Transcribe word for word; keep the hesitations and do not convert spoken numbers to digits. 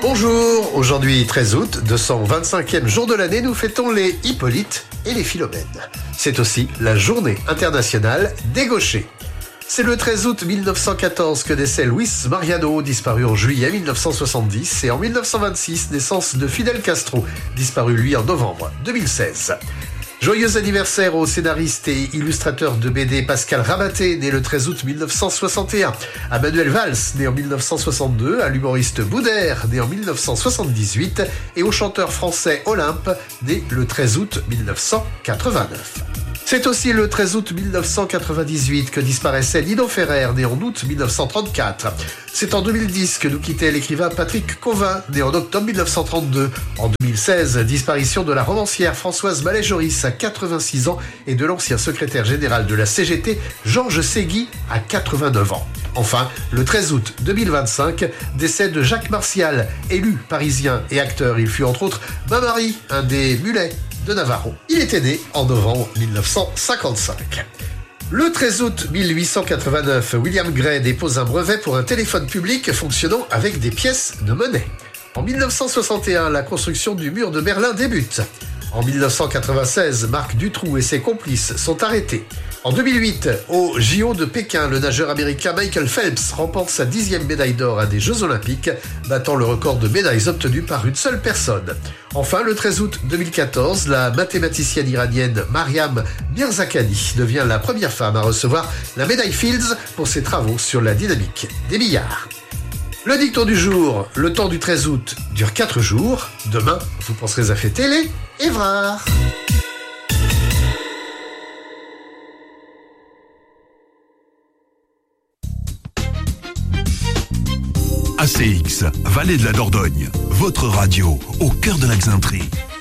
Bonjour, aujourd'hui treize août, deux cent vingt-cinquième jour de l'année, nous fêtons les Hippolyte et les Philomène. C'est aussi la journée internationale des gauchers. C'est le treize août mille neuf cent quatorze que décède Luis Mariano, disparu en juillet mille neuf cent soixante-dix, et en mille neuf cent vingt-six, naissance de Fidel Castro, disparu lui en novembre deux mille seize. Joyeux anniversaire au scénariste et illustrateur de B D Pascal Rabaté, né le treize août mille neuf cent soixante et un, à Manuel Valls, né en mille neuf cent soixante-deux, à l'humoriste Boudère, né en mille neuf cent soixante-dix-huit, et au chanteur français Olympe, né le treize août mille neuf cent quatre-vingt-neuf. C'est aussi le treize août mille neuf cent quatre-vingt-dix-huit que disparaissait Lino Ferrer, né en août mille neuf cent trente-quatre. C'est en deux mille dix que nous quittait l'écrivain Patrick Cauvin, né en octobre mille neuf cent trente-deux. En deux mille seize, disparition de la romancière Françoise Mallet-Joris à quatre-vingt-six ans et de l'ancien secrétaire général de la C G T, Georges Ségui, à quatre-vingt-neuf ans. Enfin, le treize août deux mille vingt-cinq, décès de Jacques Martial, élu parisien et acteur. Il fut entre autres Bain-Marie, un des mulets de Navarro. Il était né en novembre mille neuf cent cinquante-cinq. Le treize août mille huit cent quatre-vingt-neuf, William Gray dépose un brevet pour un téléphone public fonctionnant avec des pièces de monnaie. En mille neuf cent soixante et un, la construction du mur de Berlin débute. En mille neuf cent quatre-vingt-seize, Marc Dutroux et ses complices sont arrêtés. En deux mille huit, au J O de Pékin, le nageur américain Michael Phelps remporte sa dixième médaille d'or à des Jeux Olympiques, battant le record de médailles obtenues par une seule personne. Enfin, le treize août deux mille quatorze, la mathématicienne iranienne Mariam Mirzakhani devient la première femme à recevoir la médaille Fields pour ses travaux sur la dynamique des billards. Le dicton du jour, le temps du treize août dure quatre jours. Demain, vous penserez à fêter les Évrards. A C X, Vallée de la Dordogne, votre radio au cœur de la Xainterie.